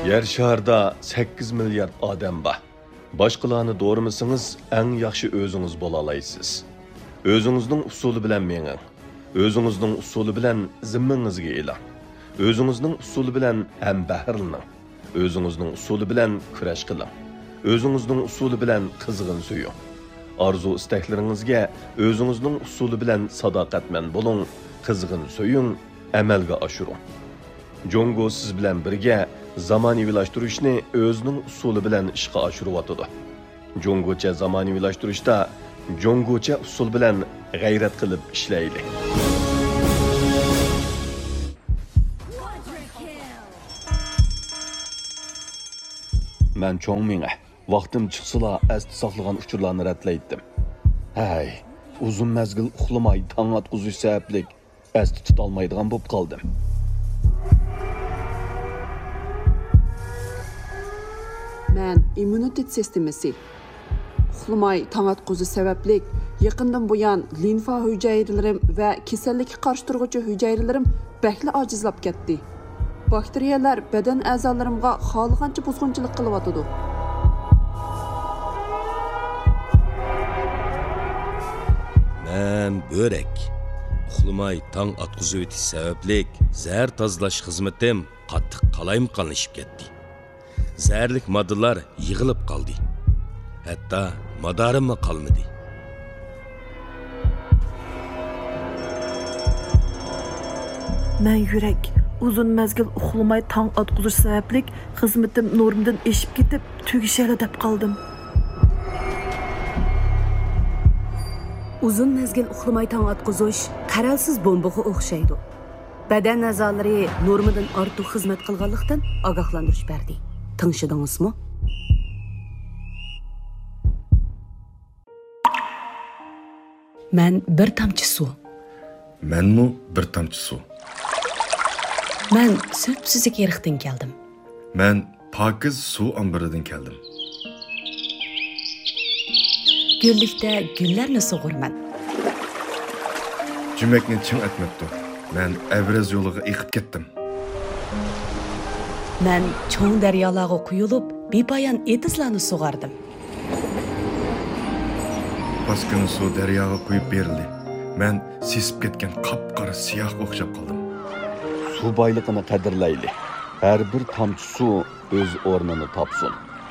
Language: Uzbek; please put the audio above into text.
Yer şarda 8 milyard odam bor. Boshqalarni do'rimisingiz, eng yaxshi o'zingiz bo'la olasiz. O'zingizning usuli bilan menging. O'zingizning usuli bilan zimmangizga eling. O'zingizning usuli bilan ham bahrlaning. O'zingizning usuli bilan kurash qiling. O'zingizning usuli bilan qizg'in suying. Arzu istaklaringizga o'zingizning usuli bilan sadoqatman bo'ling, qizg'in suying, amalga oshiring. Jongo siz bilan birga zamonaviylashtırishni o'zining usuli bilan ishga oshiryotdi. Jongocha zamonaviylashtirishda jongocha usul bilan g'ayrat qilib ishlaylik. Men cho'ngminga vaqtim chiqsala asti saqlagan uchurlarni ratlaydim. Hay, uzun mezgil uxlamay tong atquzish sabablik asti tutolmaydigan bo'lib qoldim. Men immunitet sistemasi uxlamay tong atquzish sabablik yaqindan buyon limfa hujayralarim va kasallikka qarshi turuvchi hujayralarim bakli ojizlab ketdi. Bakteriyalar badan a'zolarimga xohlagancha buzg'unchilik qilyotdi. Men börek. Uxlamay tong atquzish o'tish sabablik zahar tozalash xizmatim qattiq qalayimqonlashib ketdi. Zərlik moddalar yığılıb qaldı. Hətta madarimmi qalmadı. Mən yürək uzun məzgil uxlamay tong atquzish sabablik xizmatim normdan eşib ketib tugishali deb qaldım. Uzun mezgil uxlamay tong atquzish qaralsiz bombaga o'xshaydi. Badan a'zolari normadan ortiq xizmat qilganlikdan ogohlantirish berdi. Tanışdыңızmı? Ben bir tamçı su. Menmu bir tamçı su. Ben söpsüzlük yerikten geldim. Ben pakiz su ambiridan keldim. Güllikte güllerni soğurman. Cümekni çın etmepti. Ben Evrez yoluga eqib ketdim. Ben çoğun deryalarga quyulup bepayan etizlarni sug'ardim. Paskini su daryoga quyib berildi. Men sesib ketgan qop-qora siyoh o'xshab qoldim. Su boyligini qadrlaylik. Har bir tomchi suv o'z o'rnini topsin.